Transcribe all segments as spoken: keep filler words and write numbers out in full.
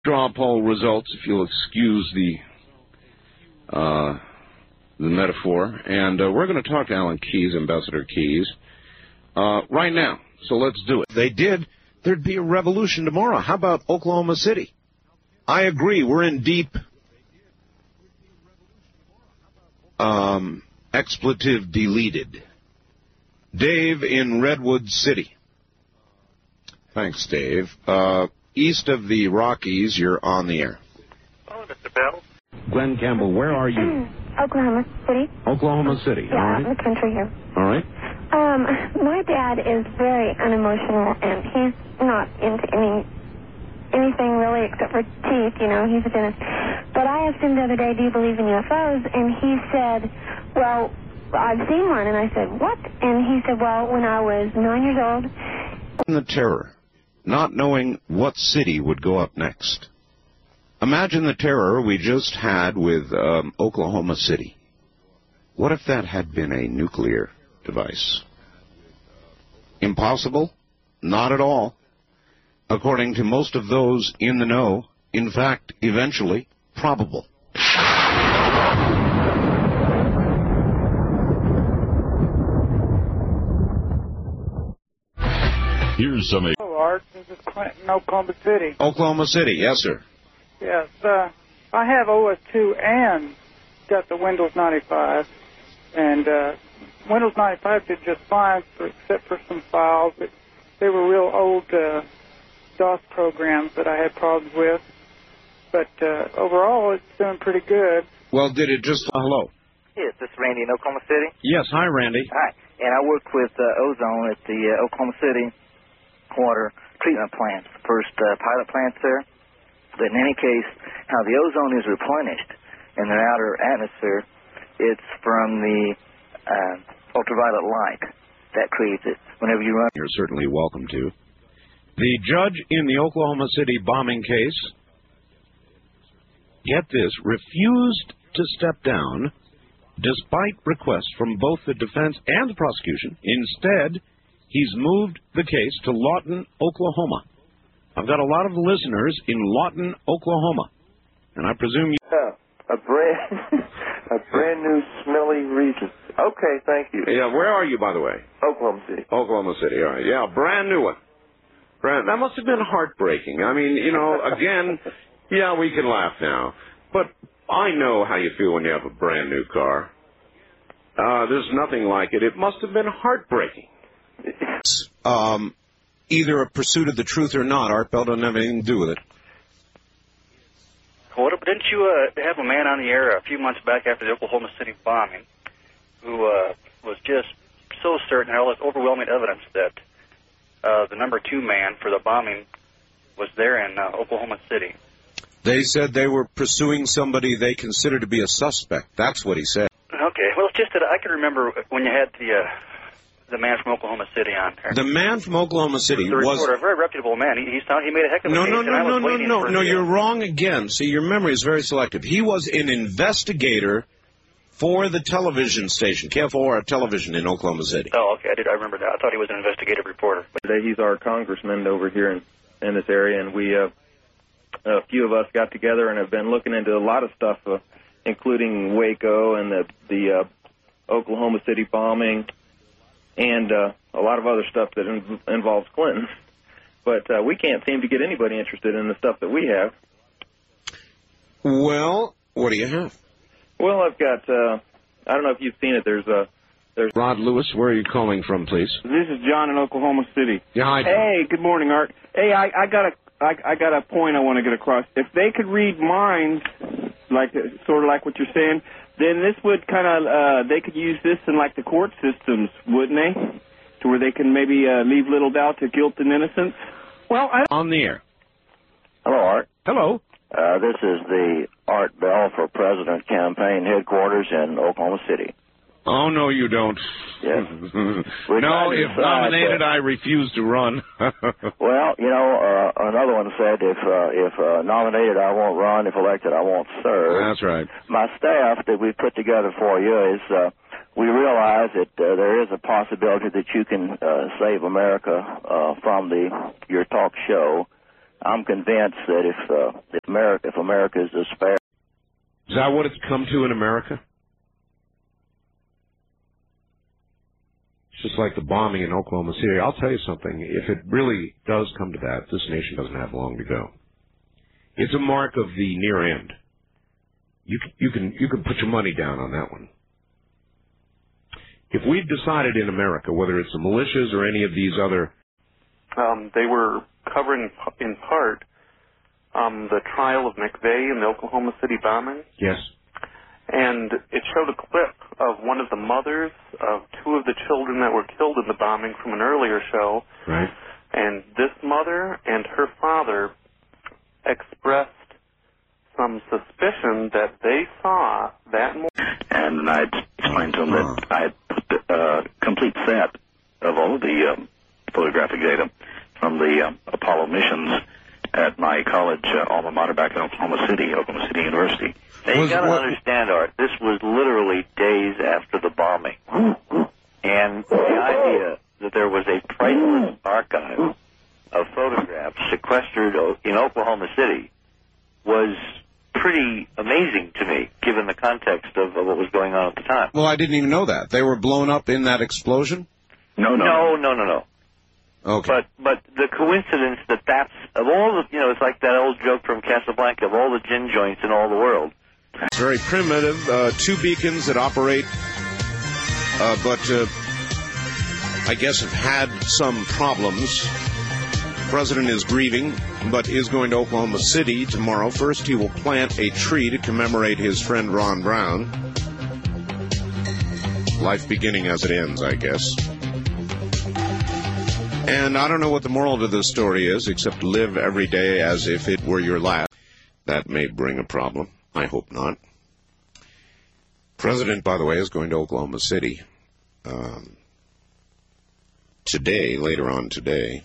Straw poll results, if you'll excuse the uh, the metaphor. And uh, we're going to talk to Alan Keyes, Ambassador Keyes, uh, right now. So let's do it. They did, there'd be a revolution tomorrow. How about Oklahoma City? I agree. We're in deep um, expletive deleted. Dave in Redwood City. Thanks, Dave. Uh, east of the Rockies, you're on the air. Oh, Mister Bell. Glenn Campbell, where are you? Oklahoma City. Oklahoma City. Yeah, all right. in the country here. All right. Um, my dad is very unemotional, and he's not into any anything really except for teeth. You know, he's a dentist. But I asked him the other day, do you believe in U F Os? And he said, well, I've seen one. And I said, what? And he said, well, when I was nine years old. The terror, not knowing what city would go up next. Imagine the terror we just had with um, Oklahoma City. What if that had been a nuclear device? Impossible? Not at all. According to most of those in the know, in fact, eventually, probable. Here's some... Hello, Art. This is Clinton, Oklahoma City. Oklahoma City, yes, sir. Yes, uh, I have O S two and got the Windows ninety-five. And uh, Windows ninety-five did just fine, for, except for some files. But they were real old uh, DOS programs that I had problems with. But uh, overall, it's doing pretty good. Well, did it just... Uh, hello. Yes, this is Randy in Oklahoma City. Yes, hi, Randy. Hi, and I work with uh, Ozone at the uh, Oklahoma City water treatment plants, first uh, pilot plants there. But in any case, how the ozone is replenished in the outer atmosphere, it's from the uh, ultraviolet light that creates it. Whenever you run... You're certainly welcome to. The judge in the Oklahoma City bombing case, get this, refused to step down despite requests from both the defense and the prosecution. Instead, he's moved the case to Lawton, Oklahoma. I've got a lot of listeners in Lawton, Oklahoma, and I presume you... Yeah, a brand, a brand new smelly region. Okay, thank you. Yeah, where are you, by the way? Oklahoma City. Oklahoma City, all right. Yeah, brand new one. Brand, that must have been heartbreaking. I mean, you know, again, yeah, we can laugh now, but I know how you feel when you have a brand new car. Uh, there's nothing like it. It must have been heartbreaking. Um, either a pursuit of the truth or not. Art Bell doesn't have anything to do with it. What, didn't you uh, have a man on the air a few months back after the Oklahoma City bombing who uh, was just so certain, had all this overwhelming evidence that uh, the number two man for the bombing was there in uh, Oklahoma City? They said they were pursuing somebody they considered to be a suspect. That's what he said. Okay. Well, it's just that I can remember when you had the uh, the man from Oklahoma City on there. The man from Oklahoma City the was... reporter, a very reputable man. He, he, sound, he made a heck of a no, case, no, and no, I was no, no, waiting no, for no, the, you're wrong again. See, your memory is very selective. He was an investigator for the television station, K F O R television in Oklahoma City. Oh, okay. I did. I remember that. I thought he was an investigative reporter. Today he's our congressman over here in, in this area, and we, uh, a few of us got together and have been looking into a lot of stuff, uh, including Waco and the, the uh, Oklahoma City bombing, and uh, a lot of other stuff that in, involves Clinton. But uh, we can't seem to get anybody interested in the stuff that we have. Well, what do you have? Well, I've got, uh, I don't know if you've seen it, there's a... There's Rod Lewis, where are you calling from, please? This is John in Oklahoma City. Yeah, hi, John. Hey, good morning, Art. Hey, I, I got a, I, I got a point I want to get across. If they could read minds, like sort of like what you're saying, then this would kind of, uh, they could use this in like the court systems, wouldn't they? To where they can maybe uh, leave little doubt to guilt and innocence. Well, I... On the air. Hello, Art. Hello. Uh, this is the Art Bell for President campaign headquarters in Oklahoma City. Oh, no, you don't. Yes. No, if nominated, I refuse to run. Well, you know, uh, another one said, if uh, if uh, nominated, I won't run. If elected, I won't serve. That's right. My staff that we put together for you is, uh, we realize that uh, there is a possibility that you can uh, save America uh, from the your talk show I'm convinced that if uh, if America if America is to spare. Is that what it's come to in America? It's just like the bombing in Oklahoma City. I'll tell you something. If it really does come to that, this nation doesn't have long to go. It's a mark of the near end. You can, you can, you can put your money down on that one. If we've decided in America, whether it's the militias or any of these other... Um, they were covering in part um, the trial of McVeigh in the Oklahoma City bombing. Yes. And it showed a clip of one of the mothers of two of the children that were killed in the bombing from an earlier show. Right. And this mother and her father expressed some suspicion that they saw that morning. And I explained to them that I had put a uh, complete set of all of the um, photographic data from the um, Apollo missions at my college uh, alma mater back in Oklahoma City, Oklahoma City University. Now, you got to understand, Art, this was literally days after the bombing. And the idea that there was a priceless archive of photographs sequestered in Oklahoma City was pretty amazing to me, given the context of, of what was going on at the time. Well, I didn't even know that. They were blown up in that explosion? No, no. No, no, no, no. Okay. But but the coincidence that that's, of all the, you know, it's like that old joke from Casablanca, of all the gin joints in all the world. It's very primitive. Uh, two beacons that operate, uh, but uh, I guess have had some problems. The president is grieving, but is going to Oklahoma City tomorrow. First, he will plant a tree to commemorate his friend Ron Brown. Life beginning as it ends, I guess. And I don't know what the moral to this story is, except live every day as if it were your last. That may bring a problem. I hope not. President, by the way, is going to Oklahoma City um, today, later on today.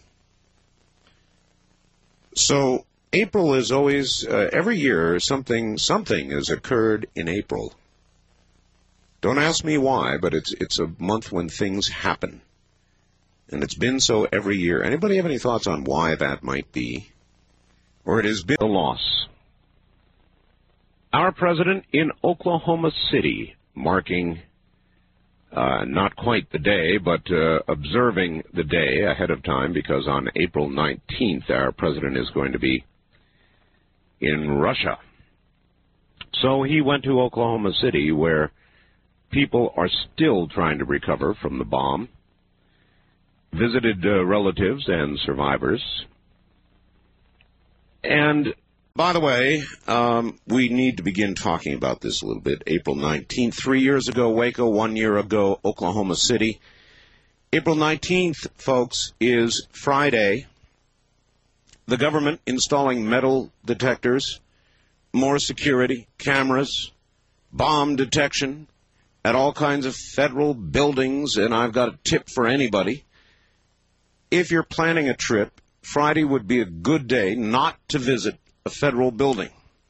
So April is always, uh, every year, something something has occurred in April. Don't ask me why, but it's it's a month when things happen. And it's been so every year. Anybody have any thoughts on why that might be? Or it has been a loss. Our president in Oklahoma City, marking uh, not quite the day, but uh, observing the day ahead of time, because on April nineteenth, our president is going to be in Russia. So he went to Oklahoma City, where people are still trying to recover from the bomb. Visited uh, relatives and survivors. And, by the way, um, we need to begin talking about this a little bit. April nineteenth, three years ago, Waco, one year ago, Oklahoma City. April nineteenth, folks, is Friday. The government installing metal detectors, more security, cameras, bomb detection at all kinds of federal buildings, and I've got a tip for anybody. If you're planning a trip, Friday would be a good day not to visit a federal building.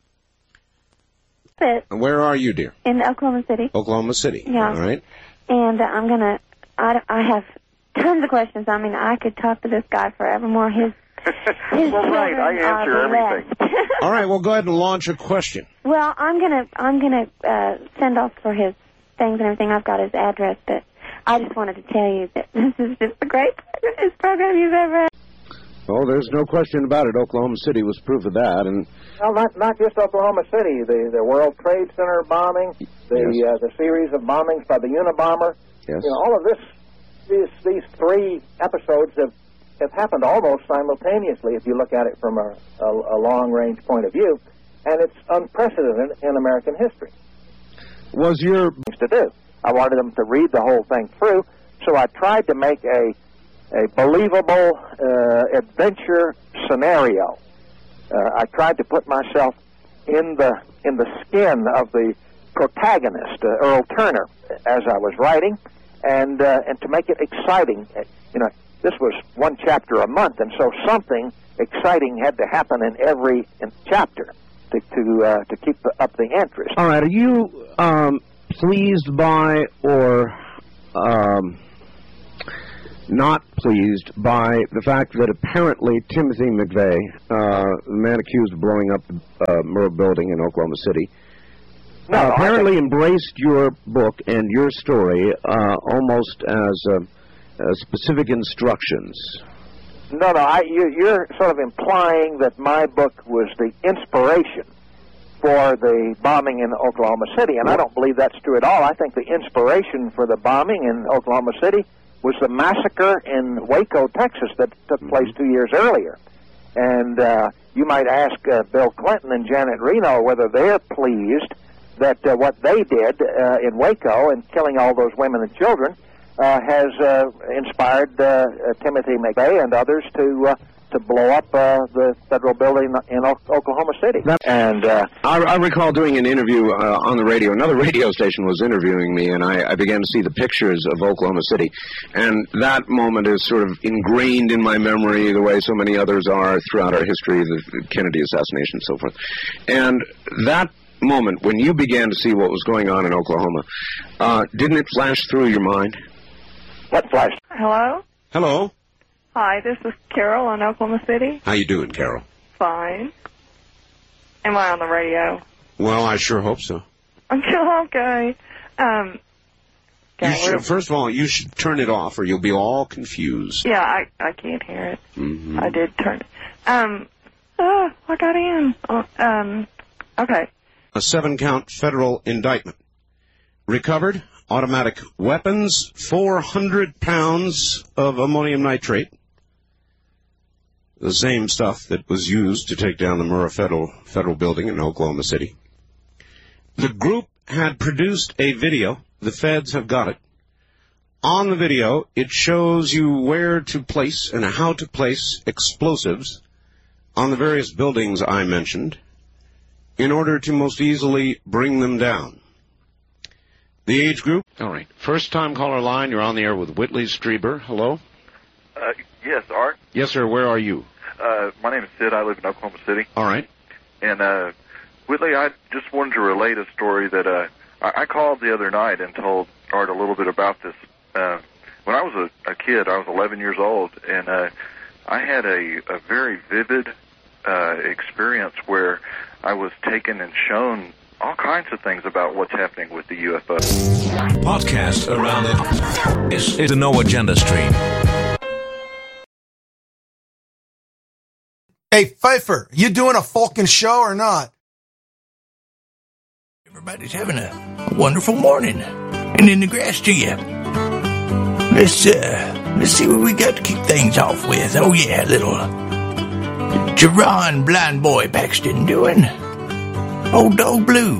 But Where are you, dear? in Oklahoma City. Oklahoma City. Yeah. All right. And uh, I'm going to, I I have tons of questions. I mean, I could talk to this guy forevermore. His, his well, right, I answer everything. All right, well, go ahead and launch a question. Well, I'm going to, I'm going to uh, send off for his things and everything. I've got his address, but I just wanted to tell you that this is just the greatest program you've ever had. Oh, there's no question about it. Oklahoma City was proof of that. And well, not not just Oklahoma City. The the World Trade Center bombing, the yes. uh, the series of bombings by the Unabomber. Yes. You know, all of this, these these three episodes have have happened almost simultaneously if you look at it from a, a, a long range point of view, and it's unprecedented in American history. Was your things to do? I wanted them to read the whole thing through, so I tried to make a a believable uh, adventure scenario. Uh, I tried to put myself in the in the skin of the protagonist, uh, Earl Turner, as I was writing, and uh, and to make it exciting. You know, this was one chapter a month, and so something exciting had to happen in every in chapter to to uh, to keep the, up the interest. All right, are you um, pleased by or um, not pleased by the fact that apparently Timothy McVeigh, uh, the man accused of blowing up the uh, Murrah building in Oklahoma City, No, uh, no, apparently embraced your book and your story uh, almost as uh, uh, specific instructions. No, no, I, you, you're sort of implying that my book was the inspiration for the bombing in Oklahoma City, and I don't believe that's true at all. I think the inspiration for the bombing in Oklahoma City was the massacre in Waco, Texas, that took place two years earlier. And uh, you might ask uh, Bill Clinton and Janet Reno whether they're pleased that uh, what they did uh, in Waco and killing all those women and children uh, has uh, inspired uh, uh, Timothy McVeigh and others to uh, to blow up uh, the federal building in o- Oklahoma City. And uh, I, I recall doing an interview uh, on the radio. Another radio station was interviewing me, and I, I began to see the pictures of Oklahoma City. And that moment is sort of ingrained in my memory the way so many others are throughout our history, the Kennedy assassination and so forth. And that moment, when you began to see what was going on in Oklahoma, uh, didn't it flash through your mind? What flashed? Hello? Hello. Hi, this is Carol in Oklahoma City. How you doing, Carol? Fine. Am I on the radio? Well, I sure hope so. I'm sure okay. Um, you should, first of all, you should turn it off or you'll be all confused. yeah, I I can't hear it. Mm-hmm. I did turn it. Um, oh, I got in. Oh, um, okay. A seven-count federal indictment. Recovered automatic weapons, four hundred pounds of ammonium nitrate, the same stuff that was used to take down the Murrah Federal, Federal Building in Oklahoma City. The group had produced a video. The feds have got it. On the video, it shows you where to place and how to place explosives on the various buildings I mentioned in order to most easily bring them down. The age group? All right. First-time caller line. You're on the air with Whitley Strieber. Hello? Uh, yes, Art. Yes, sir. Where are you? Uh, my name is Sid. I live in Oklahoma City. All right. And, uh, Whitley, I just wanted to relate a story that, uh, I, I called the other night and told Art a little bit about this. Uh, when I was a, a kid, I was eleven years old, and, uh, I had a, a very vivid, uh, experience where I was taken and shown all kinds of things about what's happening with the U F O. Podcast around the... This is the No Agenda stream. Hey, Pfeiffer, you doing a Falcon show or not? Everybody's having a wonderful morning. And in the grass to you. Let's, uh, let's see what we got to kick things off with. Oh, yeah, little Jerron Blind Boy Paxton doing Old Dog Blue.